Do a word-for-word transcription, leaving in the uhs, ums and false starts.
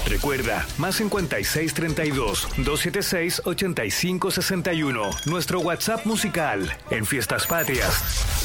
Recuerda, más cincuenta y seis treinta y dos, doscientos setenta y seis, ochenta y cinco sesenta y uno. Nuestro WhatsApp musical en Fiestas Patrias.